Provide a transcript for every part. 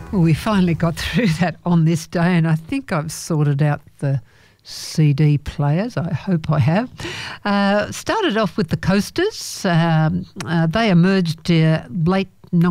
Well, we finally got through that on this day, and I think I've sorted out the CD players. I hope I have. Started off with the Coasters. They emerged late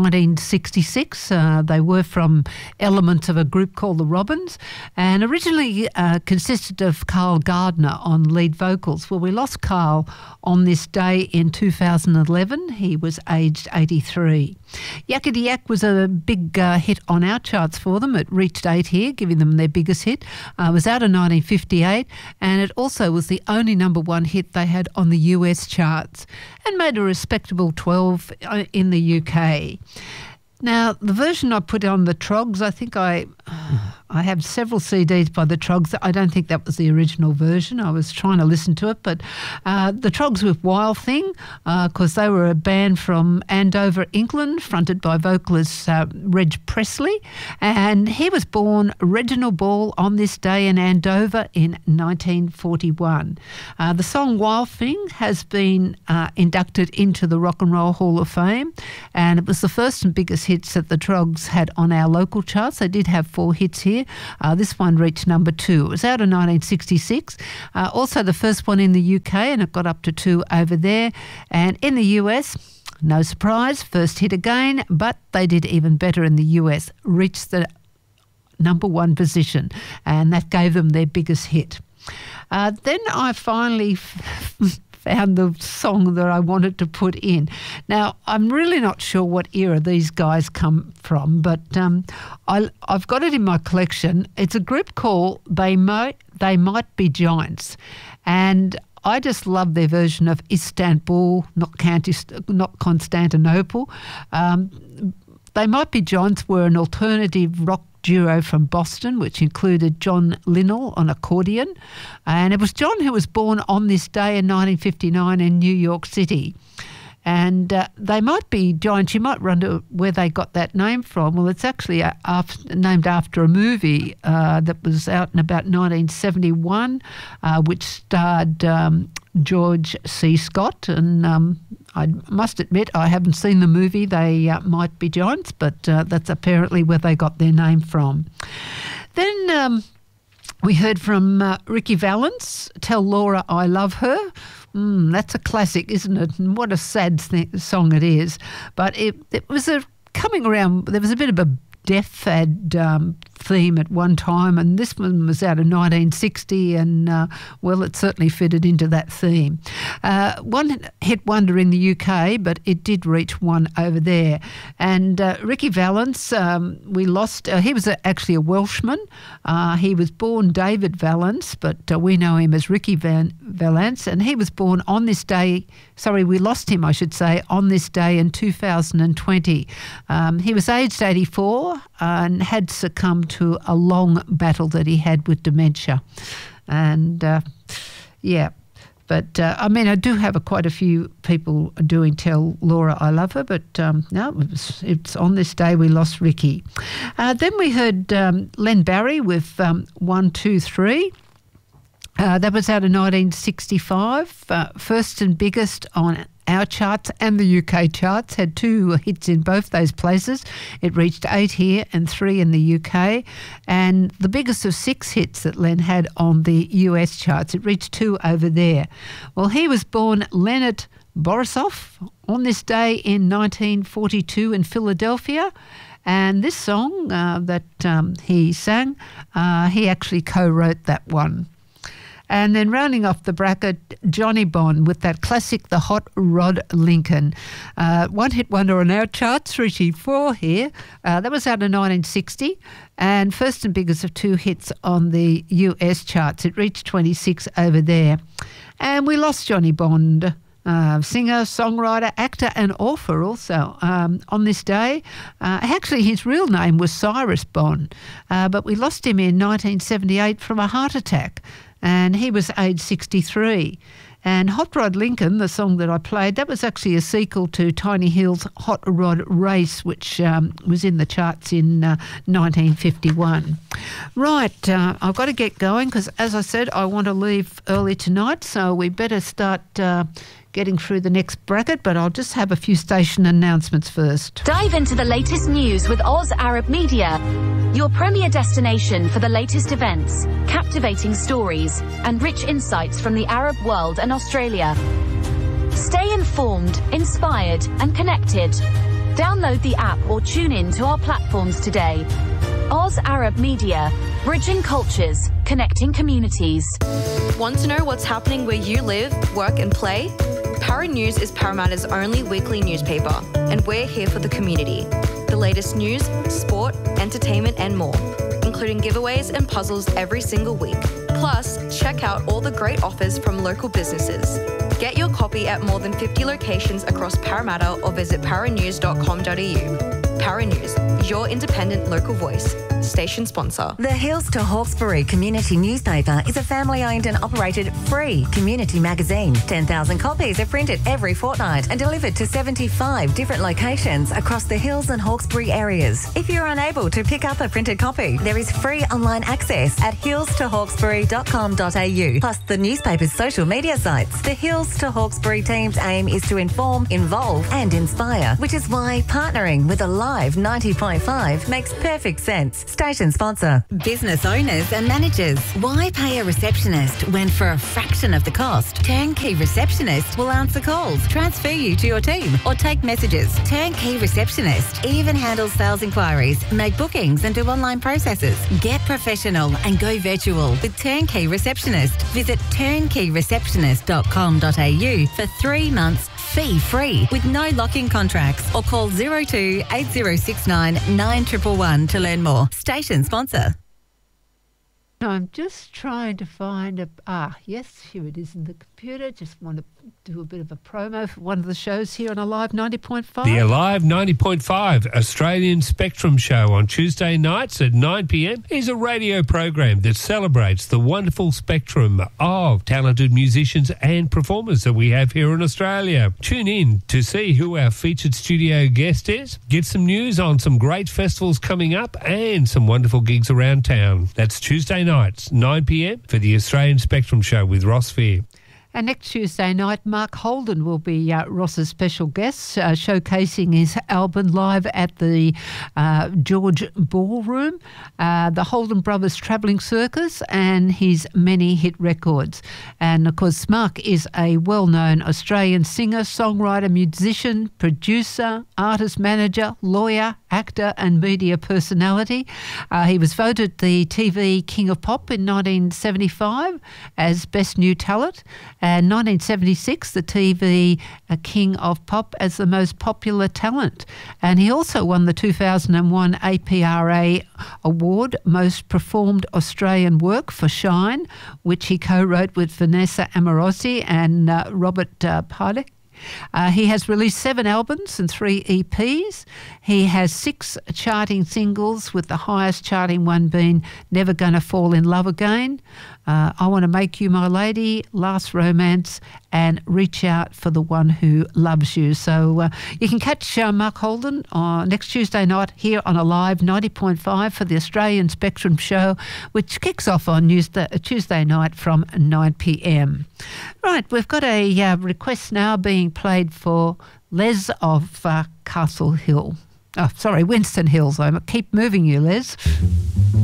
1966. They were from elements of a group called the Robins, and originally consisted of Carl Gardner on lead vocals. Well, we lost Carl on this day in 2011. He was aged 83. Yakety Yak was a big hit on our charts for them. It reached 8 here, giving them their biggest hit. It was out in 1958, and it also was the only #1 hit they had on the US charts and made a respectable 12 in the UK. Now, the version I put on the Troggs, I think I have several CDs by the Troggs. I don't think that was the original version. I was trying to listen to it, but the Troggs with Wild Thing, because they were a band from Andover, England, fronted by vocalist Reg Presley, and he was born Reginald Ball on this day in Andover in 1941. The song Wild Thing has been inducted into the Rock and Roll Hall of Fame, and it was the first and biggest hits that the Troggs had on our local charts. They did have 4 hits here. This one reached #2. It was out in 1966. Also the first one in the UK, and it got up to 2 over there. And in the US, no surprise, first hit again, but they did even better in the US, reached the #1 position, and that gave them their biggest hit. Then I finally found the song that I wanted to put in. Now, I'm really not sure what era these guys come from, but I've got it in my collection. It's a group called They Might Be Giants, and I just love their version of Istanbul, not Constantinople. They Might Be Giants were an alternative rock duo from Boston, which included John Linnell on accordion. And it was John who was born on this day in 1959 in New York City. And They Might Be Giants, you might wonder where they got that name from. Well, it's actually named after a movie that was out in about 1971, which starred George C. Scott, and I must admit I haven't seen the movie They Might Be Giants, but that's apparently where they got their name from. Then we heard from Ricky Valens, Tell Laura I Love Her. That's a classic, isn't it? And what a sad song it is. But it was coming around, there was a bit of a death fad theme at one time, and this one was out in 1960, and well, it certainly fitted into that theme. One hit wonder in the UK, but it did reach 1 over there. And Ricky Valens, we lost. He was actually a Welshman. He was born David Valens, but we know him as Ricky Valens, and he was born on this day. Sorry, we lost him, I should say, on this day in 2020. He was aged 84 and had succumbed to a long battle that he had with dementia. And, but, I mean, I do have quite a few people doing Tell Laura I Love Her, but no, it's on this day we lost Ricky. Then we heard Len Barry with 1, 2, 3. That was out in 1965, first and biggest on our charts and the UK charts, had 2 hits in both those places. It reached 8 here and 3 in the UK, and the biggest of 6 hits that Len had on the US charts. It reached 2 over there. Well, he was born Leonard Borisov on this day in 1942 in Philadelphia, and this song that he sang, he actually co-wrote that one. And then rounding off the bracket, Johnny Bond with that classic, The Hot Rod Lincoln. One hit wonder on our charts, reaching 4 here. That was out in 1960, and first and biggest of 2 hits on the US charts. It reached 26 over there. And we lost Johnny Bond, singer, songwriter, actor and author also on this day. Actually, his real name was Cyrus Bond, but we lost him in 1978 from a heart attack, and he was aged 63. And Hot Rod Lincoln, the song that I played, that was actually a sequel to Tiny Hill's Hot Rod Race, which was in the charts in 1951. Right, I've got to get going because, as I said, I want to leave early tonight, so we better start getting through the next bracket, but I'll just have a few station announcements first. Dive into the latest news with Oz Arab Media, your premier destination for the latest events, captivating stories, and rich insights from the Arab world and Australia. Stay informed, inspired, and connected. Download the app or tune in to our platforms today. Oz Arab Media, bridging cultures, connecting communities. Want to know what's happening where you live, work and play? Para News is Parramatta's only weekly newspaper, and we're here for the community. The latest news, sport, entertainment and more, including giveaways and puzzles every single week. Plus, check out all the great offers from local businesses. Get your copy at more than 50 locations across Parramatta or visit paranews.com.au. Para News, your independent local voice. Station sponsor. The Hills to Hawkesbury Community Newspaper is a family-owned and operated free community magazine. 10,000 copies are printed every fortnight and delivered to 75 different locations across the Hills and Hawkesbury areas. If you're unable to pick up a printed copy, there is free online access at hillstohawkesbury.com.au, plus the newspaper's social media sites. The Hills to Hawkesbury team's aim is to inform, involve and inspire, which is why partnering with a live 90.5 makes perfect sense. Station sponsor. Business owners and managers. Why pay a receptionist when for a fraction of the cost, Turnkey Receptionist will answer calls, transfer you to your team or take messages. Turnkey Receptionist even handles sales inquiries, make bookings and do online processes. Get professional and go virtual with Turnkey Receptionist. Visit turnkeyreceptionist.com.au for 3 months fee-free with no lock-in contracts, or call 02 8069 9111 to learn more. Station sponsor. I'm just trying to find yes, here it is in the computer. Just want to do a bit of a promo for one of the shows here on Alive 90.5. The Alive 90.5 Australian Spectrum Show on Tuesday nights at 9 p.m. is a radio program that celebrates the wonderful spectrum of talented musicians and performers that we have here in Australia. Tune in to see who our featured studio guest is, get some news on some great festivals coming up and some wonderful gigs around town. That's Tuesday nights, 9 p.m. for the Australian Spectrum Show with Ross Fear. And next Tuesday night, Mark Holden will be Ross's special guest, showcasing his album live at the George Ballroom, the Holden Brothers Travelling Circus and his many hit records. And, of course, Mark is a well-known Australian singer, songwriter, musician, producer, artist manager, lawyer, actor and media personality. He was voted the TV King of Pop in 1975 as Best New Talent, and 1976 the TV King of Pop as the most popular talent. And he also won the 2001 APRA Award Most Performed Australian Work for Shine, which he co-wrote with Vanessa Amorosi and Robert Pardek. He has released 7 albums and 3 EPs. He has 6 charting singles, with the highest charting one being Never Gonna Fall in Love Again, I Want to Make You My Lady, Last Romance, and Reach Out for the One Who Loves You. So you can catch Mark Holden next Tuesday night here on Alive 90.5 for the Australian Spectrum Show, which kicks off on Tuesday night from 9 p.m. Right, we've got a request now being played for Les of Castle Hill. Oh, sorry, Winston Hills. I keep moving you, Les.